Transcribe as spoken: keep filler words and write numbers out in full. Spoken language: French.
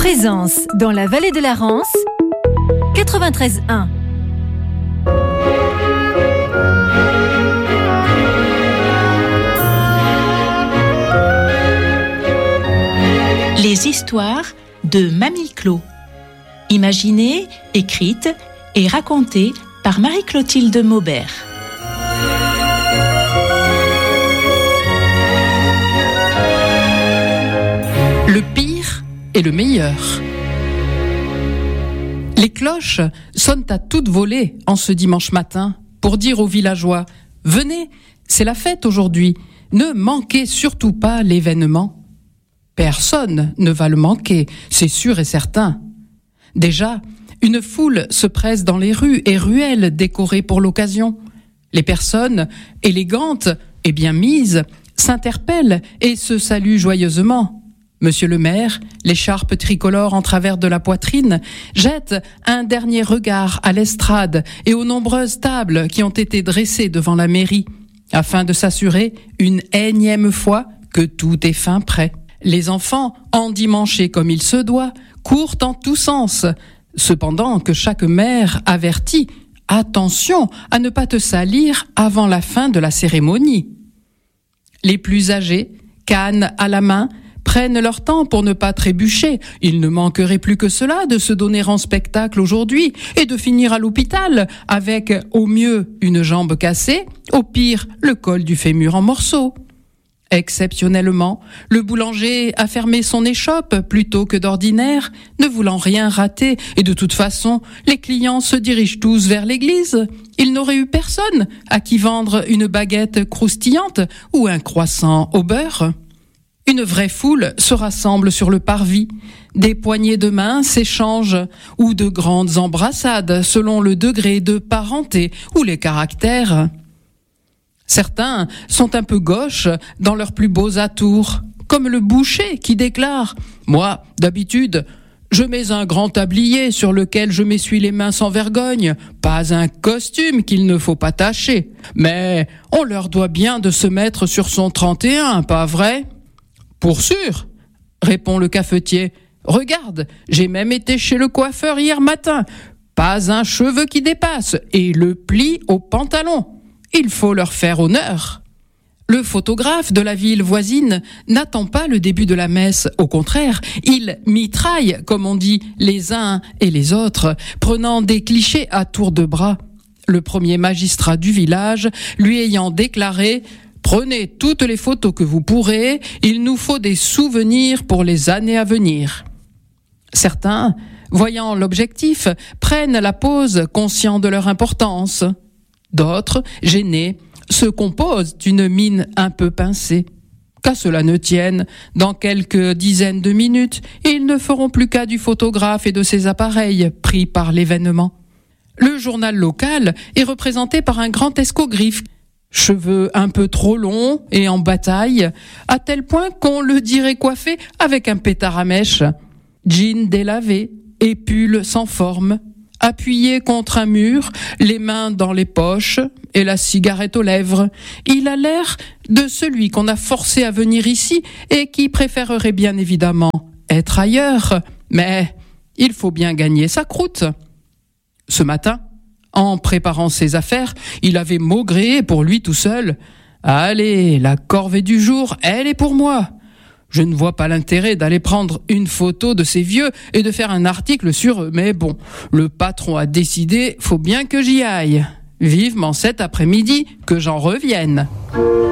Présence dans la vallée de la Rance, quatre-vingt-treize un. Les histoires de Mamie Clo. Imaginées, écrites et racontées par Marie-Clotilde Maubert. Le pire et le meilleur. Les cloches sonnent à toute volée en ce dimanche matin pour dire aux villageois « Venez, c'est la fête aujourd'hui, ne manquez surtout pas l'événement ». Personne ne va le manquer, c'est sûr et certain. Déjà, une foule se presse dans les rues et ruelles décorées pour l'occasion. Les personnes, élégantes et bien mises, s'interpellent et se saluent joyeusement. Monsieur le maire, l'écharpe tricolore en travers de la poitrine, jette un dernier regard à l'estrade et aux nombreuses tables qui ont été dressées devant la mairie, afin de s'assurer une énième fois que tout est fin prêt. Les enfants, endimanchés comme il se doit, courent en tous sens, cependant que chaque mère avertit « Attention à ne pas te salir avant la fin de la cérémonie ». Les plus âgés, canne à la main, prennent leur temps pour ne pas trébucher. Il ne manquerait plus que cela de se donner en spectacle aujourd'hui et de finir à l'hôpital avec, au mieux, une jambe cassée, au pire, le col du fémur en morceaux. Exceptionnellement, le boulanger a fermé son échoppe plutôt que d'ordinaire, ne voulant rien rater, et de toute façon, les clients se dirigent tous vers l'église. Il n'aurait eu personne à qui vendre une baguette croustillante ou un croissant au beurre. Une vraie foule se rassemble sur le parvis. Des poignées de main s'échangent ou de grandes embrassades selon le degré de parenté ou les caractères. Certains sont un peu gauches dans leurs plus beaux atours, comme le boucher qui déclare « Moi, d'habitude, je mets un grand tablier sur lequel je m'essuie les mains sans vergogne, pas un costume qu'il ne faut pas tacher. Mais on leur doit bien de se mettre sur son trente et un, pas vrai ?» « Pour sûr, répond le cafetier. Regarde, j'ai même été chez le coiffeur hier matin. Pas un cheveu qui dépasse et le pli au pantalon. Il faut leur faire honneur. » Le photographe de la ville voisine n'attend pas le début de la messe. Au contraire, il mitraille, comme on dit, les uns et les autres, prenant des clichés à tour de bras. Le premier magistrat du village lui ayant déclaré « Prenez toutes les photos que vous pourrez, il nous faut des souvenirs pour les années à venir. » Certains, voyant l'objectif, prennent la pose conscients de leur importance. D'autres, gênés, se composent d'une mine un peu pincée. Qu'à cela ne tienne, dans quelques dizaines de minutes, ils ne feront plus qu'à du photographe et de ses appareils pris par l'événement. Le journal local est représenté par un grand escogriffe, cheveux un peu trop longs et en bataille, à tel point qu'on le dirait coiffé avec un pétard à mèche. Jean délavé et pull sans forme, appuyé contre un mur, les mains dans les poches et la cigarette aux lèvres. Il a l'air de celui qu'on a forcé à venir ici et qui préférerait bien évidemment être ailleurs. Mais il faut bien gagner sa croûte. Ce matin, en préparant ses affaires, il avait maugréé pour lui tout seul. « Allez, la corvée du jour, elle est pour moi. Je ne vois pas l'intérêt d'aller prendre une photo de ces vieux et de faire un article sur eux. Mais bon, le patron a décidé, faut bien que j'y aille. Vivement cet après-midi que j'en revienne. »